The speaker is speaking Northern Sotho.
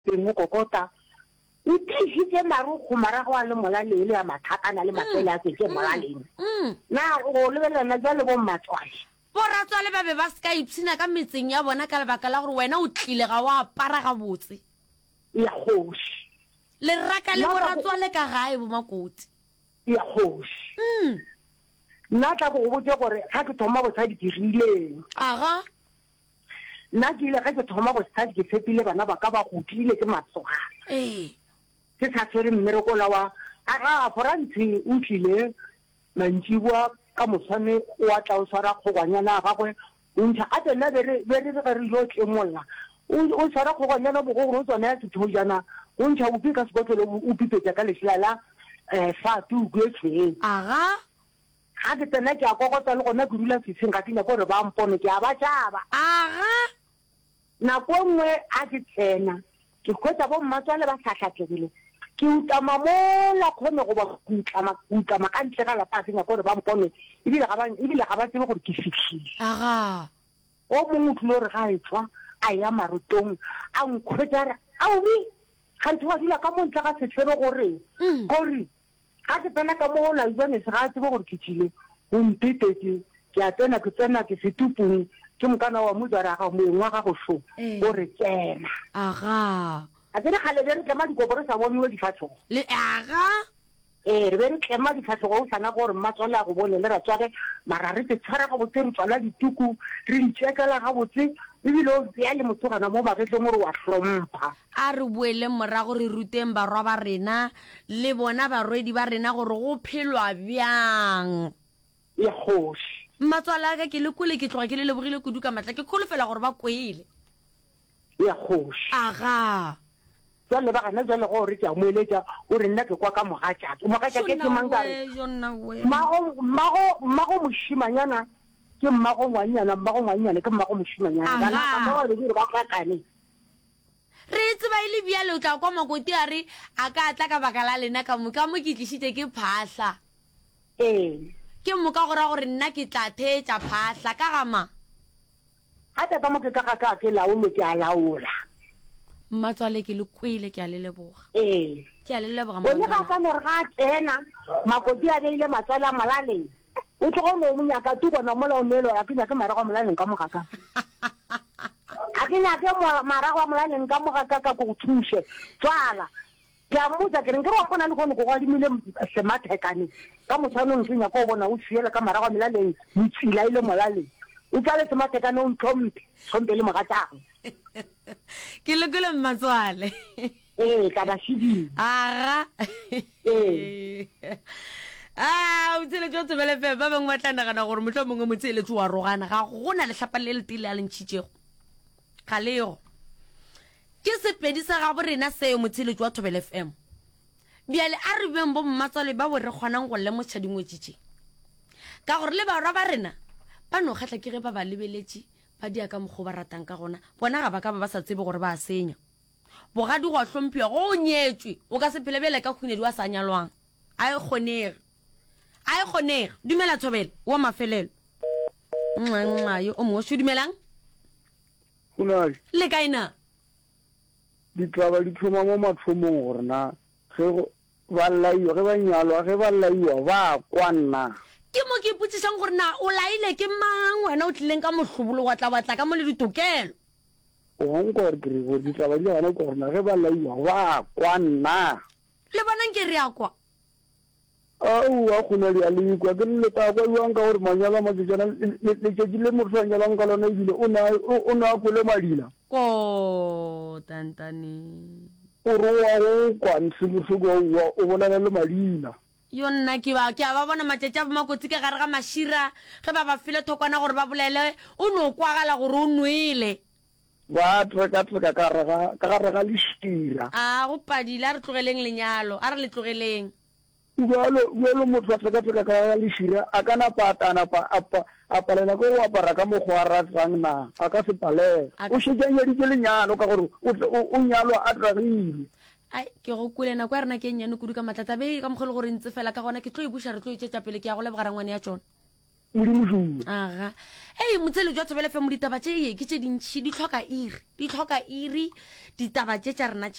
teng kokota o tlisitse maru go marago a le molaleng le ya mathakana le mapele a setse molaleng na go lebelana jalo bo Mmatswale boratswale ba be ba ska ipsina ka metseng ya bona ka lebaka la gore wena o tlile ga wa apara ga botse ya kgoši le raka le boratswale ka gae bo Makoti ya kgoši nna tla go botse gore ga ke thoma bosadi ke rileng aga nna ke ile ga ke thoma bosadi ke fepile bana ba ka ba godile ke matsogana ke sa tshwere mmereko la wa aga Frantsi o tlile mantsiboa ka moswane wa tla o swara kgogwanyana a gagwe o ntsha a tsena be re re yo tlemolla o swara kgogwanyana bogogolo o tswana ya sethojana o ntsha bopi ka sekotlolo o pipetsa ka lesela la fatu o tshweng aga ga ke tsena ke a kokotsa le gona ke dula fifeng ga ke nyaka gore ba mpone ke a ba tšaba aga nako nngwe a ke tsena ke kgwetsa bo Mmatswale ba tlhatlhatlhegile ke utama mola kgone go ba utlama ka ntle ga lapa ke nyaka gore ba mpone ebile ga ba tsebe gore ke fitlhile aga o mongwe tlile gore ga e tswa a ya marutong a nkgwetsa re aobi gantse wa dula ka montle ga setshwere gore ga ke tsena ka mo la Johannes ga tsebe gore ke tsile o mpitetse ke a tsena ke setupung ke mokana wa mojara ga mongwe ga go sho gore tsena aga a tsena gale be re tlema dikoporo sa boniwe difatlhogo le aga re be re tlema difatlhogo o sana gore Mmatswale a go bone le ratswage mara re tshwara ga botse re tswala dituku re ntšekela ga botse ebile o ya le motsogana mo bagetleng gore wa hlompha a re boele morago re ruteng barwa ba rena le bona barwedi ba rena gore go phelwa bjang ya kgoši Mmatswale ka ke le kule ke tloga ke le lebogile kudu ka matla ke kholofela gore ba kwele ya kgoši aga jwale ba gana jwale gore ke a moeletša o re nna ke kwa ka mogatšake ke mangkare mmago mošimanyana ke mmago ngwanyana ke mmago mošimanyana ba kakane re tseba ile bjale o tla kwa Makoti a re a ka tla ka baka la lena ka mo ke tlisitse ke phahla ke moka gora gore nna ke tla thetša phahla ka gama ga tata mo ke ka ke laolo ke a laola Mmatswale ke le kwele ke a le leboga ke a le leboga bone ga ka mere ga tsena Makoti a beile Matswale a molaleng o tlogo no mo nyaka tu bona mola o nelo a ke nyaka marago molaleng ka mogaka a ke nyaka marago molaleng ka mogaka ka go thushe tswala ke a motsa ke re wa bona le gone go adimile semathekane ka motsanong ke nyaka o bona o fiela ka marago molaleng mo tsila ile molaleng o tsale semathekane o ntlhompe le mogatang ke lekole Mmatswale ka ba shidi aga o tsele jo tsebele fe ba bangwe ba tlanagana gore motho mongwe motseeletsi wa rogana ga go na le tlhapa le le tile a le ntšhitšego ga lego ke sepedi sa ga borena seo motsheletsi wa Thobela FM bjale a re beng bo Mmatswale ba bo re kgonang go lemotšha dingwetšitše ka gore le barwa ba rena ba no kgatla ke ge ba ba lebeletše ba dia ka mokgo ba ratang ka gona bona ga ba ka ba sa tsebe gore ba a senya bogadi go a hlomphiwa go nyetswe o ka se phele bjale ka khunedi wa sa nyalwang a e kgonege dumela Thobela wa mafelelo yo o mo dumelang Kunal le kaina ditaba di thoma mo mathomong gore na ge ba laiwa ge ba nyalwa ge ba laiwa ba kwanna ke mo ke putsisang gore na o laile ke mang wena o tlileng ka mohlobolo wa tla batla ka mo le ditokelo o nkore ke re go ditaba di gana gore na ge ba laiwa ba kwanna le bona ke re ya kwa a khona di a le kwa ke le ta kwa yuang ka gore manyala matsana le tšetši le motho a nyalang ka lona ebile o na kole madila ko tantane o roa go kwantse bohloko o bonana le madila yo nna ke a ba bona matšatši a bomakotsi ke gare ga mašira ge ba file thokwana gore ba bolele o no kwagala gore o nwele ba treka ka gare ga lešira a go padile a re tlogeleng lenyalo a re le tlogeleng jalo motho a treka ka lešira a ka napatana a palela ko o apara ka mokgwa a ratang na a ka se palela o šetšanyeditše lenyalo ka gore o nyalwa a tragile ai ke go kule nako ya rena ke nyane kudu ka matlata be ka mogolo gore ntse fela ka gona ke tlo e buša re tlo e tšetša pele ke ya go leboga rangwane ya tsona modimo aga ei motsele jwa tsebele fe mo ditaba tse ye ke tse dintšhi di tlhoka iri ditaba tse tša rena